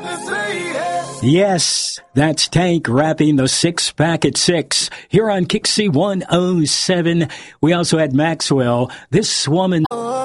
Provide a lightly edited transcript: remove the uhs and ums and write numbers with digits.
Yes, that's Tank rapping the Six Pack at 6 here on Kixie 107. We also had Maxwell, This Woman.